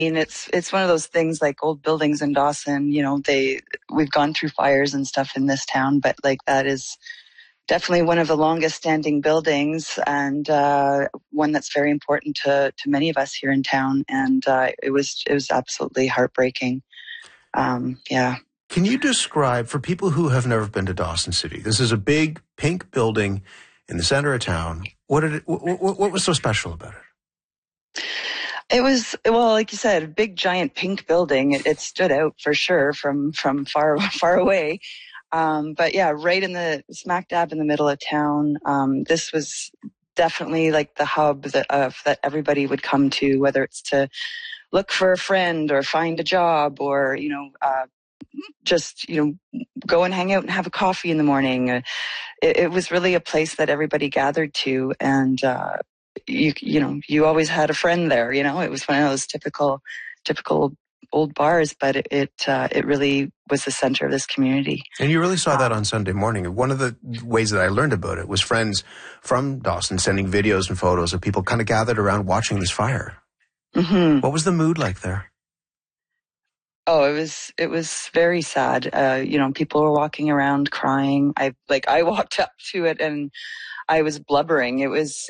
mean, it's one of those things like old buildings in Dawson, we've gone through fires and stuff in this town, but like that is definitely one of the longest standing buildings, and one that's very important to many of us here in town. And it was absolutely heartbreaking. Yeah. Can you describe, for people who have never been to Dawson City, this is a big pink building in the center of town. What was so special about it? It was, well, like you said, a big giant pink building. It stood out for sure from far away. But yeah, right in the smack dab in the middle of town. This was definitely like the hub that everybody would come to, whether it's to look for a friend or find a job, or just go and hang out and have a coffee in the morning. It was really a place that everybody gathered to, and you always had a friend there. It was one of those typical old bars, but it really was the center of this community. And you really saw that on Sunday morning. One of the ways that I learned about it was friends from Dawson sending videos and photos of people kind of gathered around watching this fire. Mm-hmm. What was the mood like there? Oh, it was very sad. People were walking around crying. I walked up to it and I was blubbering. It was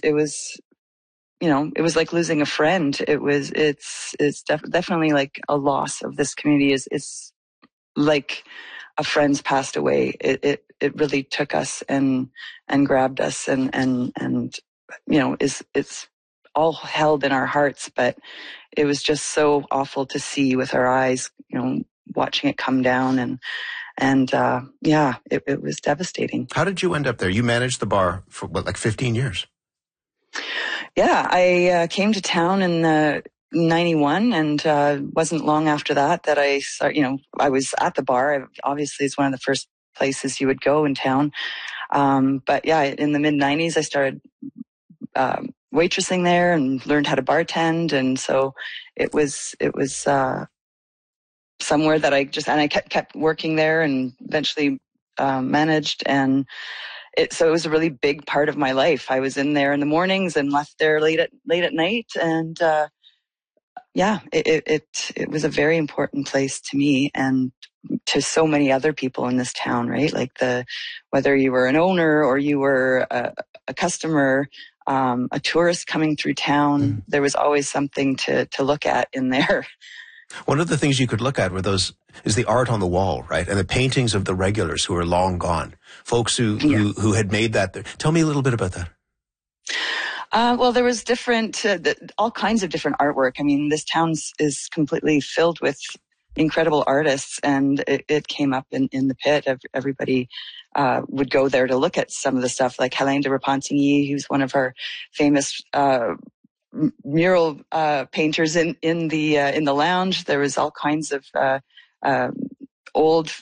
like losing a friend. It's definitely like a loss of this community. Is like a friend's passed away. It really took us and grabbed us and it's all held in our hearts. But it was just so awful to see with our eyes, watching it come down, and it was devastating. How did you end up there? You managed the bar for like 15 years? Yeah, I came to town in 91, and wasn't long after that I started, I was at the bar. Obviously, it's one of the first places you would go in town. But yeah, in the mid-90s, I started waitressing there and learned how to bartend. And so it was somewhere that I kept working there, and eventually managed, and so it was a really big part of my life. I was in there in the mornings and left there late at night. And it was a very important place to me and to so many other people in this town, right? Like whether you were an owner or you were a customer, a tourist coming through town, there was always something to look at in there. One of the things you could look at is the art on the wall, right? And the paintings of the regulars who are long gone. Folks who had made that. Tell me a little bit about that. Well, there was all kinds of different artwork. I mean, this town is completely filled with incredible artists, and it came up in the pit. Everybody would go there to look at some of the stuff, like Hélène de Repentigny, who's one of our famous mural painters in the lounge. There was all kinds of old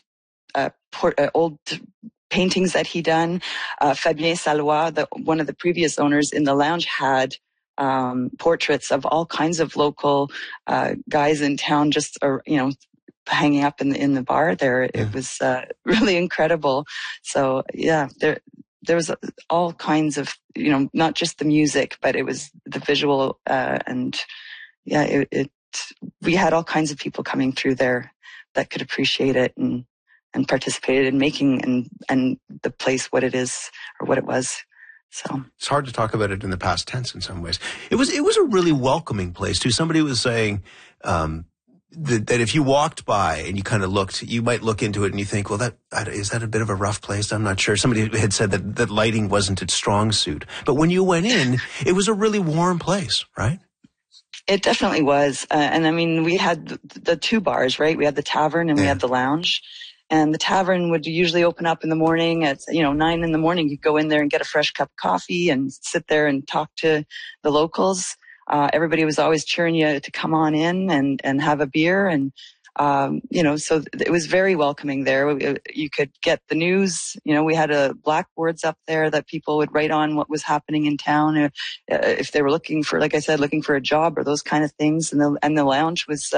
paintings that he done. Fabien Salois, one of the previous owners in the lounge, had portraits of all kinds of local guys in town, just hanging up in the bar there. It was really incredible. So yeah, there was all kinds of, not just the music, but it was the visual, and yeah, we had all kinds of people coming through there that could appreciate it and participated in making and the place what it is or what it was. So it's hard to talk about it in the past tense in some ways. It was a really welcoming place too. Somebody was saying that if you walked by and you kind of looked, you might look into it and you think, well, is that a bit of a rough place? I'm not sure. Somebody had said that lighting wasn't its strong suit. But when you went in, it was a really warm place, right? It definitely was. And I mean, we had the two bars, right? We had the tavern and we had the lounge. And the tavern would usually open up in the morning at, 9 in the morning. You'd go in there and get a fresh cup of coffee and sit there and talk to the locals. Everybody was always cheering you to come on in and have a beer. And, so it was very welcoming there. You could get the news. We had blackboards up there that people would write on what was happening in town. If they were looking for, like I said, looking for a job or those kind of things. And the lounge was,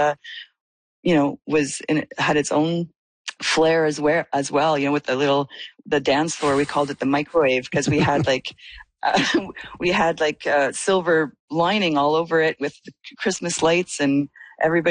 had its own flair as well, with the dance floor. We called it the microwave because we had silver lining all over it with Christmas lights and everybody